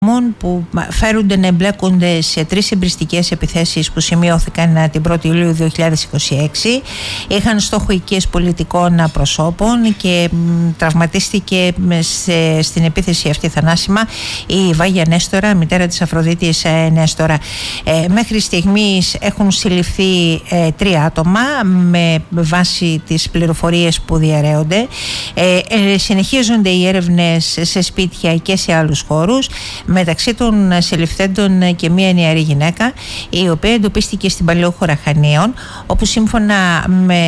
που φέρονται να εμπλέκονται σε 3 εμπριστικές επιθέσεις που σημειώθηκαν την 1η Ιουλίου 2026. Είχαν στόχο οικίες πολιτικών προσώπων και τραυματίστηκε στην επίθεση αυτή θανάσιμα η Βάγια Νέστορα, μητέρα της Αφροδίτης Νέστορα. Μέχρι στιγμής έχουν συλληφθεί 3 άτομα με βάση τις πληροφορίες που διαρρέονται. Συνεχίζονται οι έρευνες σε σπίτια και σε άλλους χώρους. Μεταξύ των συλληφθέντων και μία νεαρή γυναίκα, η οποία εντοπίστηκε στην Παλαιόχώρα Χανίων, όπου σύμφωνα με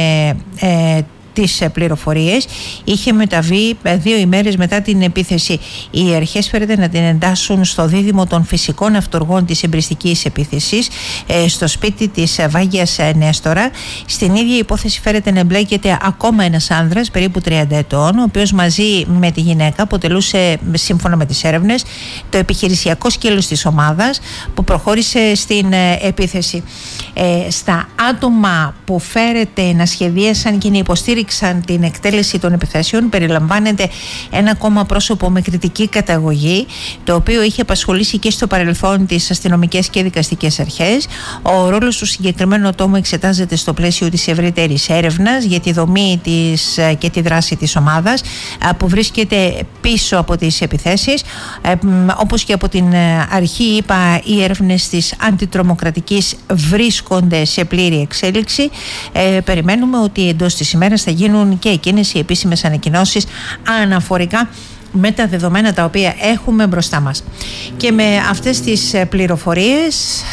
τις πληροφορίες είχε μεταβεί 2 ημέρες μετά την επίθεση. Οι αρχές φέρεται να την εντάσσουν στο δίδυμο των φυσικών αυτοργών της εμπριστικής επίθεσης στο σπίτι της Βάγιας Νέστορα. Στην ίδια υπόθεση φέρεται να εμπλέκεται ακόμα ένας άνδρας περίπου 30 ετών, ο οποίος μαζί με τη γυναίκα αποτελούσε, σύμφωνα με τις έρευνες, το επιχειρησιακό σκέλος της ομάδας που προχώρησε στην επίθεση. Στα άτομα που φέρεται να σχεδίασαν και να υποστήριξαν την εκτέλεση των επιθέσεων περιλαμβάνεται ένα ακόμα πρόσωπο με κριτική καταγωγή, το οποίο είχε απασχολήσει και στο παρελθόν τις αστυνομικές και δικαστικές αρχές. Ο ρόλος του συγκεκριμένου ατόμου εξετάζεται στο πλαίσιο της ευρύτερης έρευνας για τη δομή και τη δράση της ομάδας που βρίσκεται πίσω από τις επιθέσεις. Όπως και από την αρχή είπα, οι έρευνες της αντιτρομοκρατικής βρίσκονται σε πλήρη εξέλιξη. Περιμένουμε ότι εντός της ημέρας θα γίνουν και εκείνες οι επίσημες ανακοινώσεις αναφορικά με τα δεδομένα τα οποία έχουμε μπροστά μας. Και με αυτές τις πληροφορίες,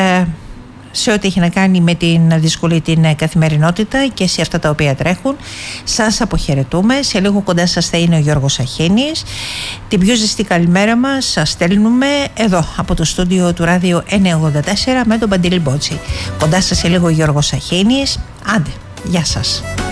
σε ό,τι έχει να κάνει με την δύσκολη την καθημερινότητα και σε αυτά τα οποία τρέχουν, σας αποχαιρετούμε. Σε λίγο κοντά σας θα είναι ο Γιώργος Αχένης. Την πιο ζεστή καλημέρα μας σας στέλνουμε εδώ από το στούντιο του Ράδιο 984 με τον Παντελή Μπότση. Κοντά σας σε λίγο ο Γιώργος Αχένης. Άντε, γεια σας.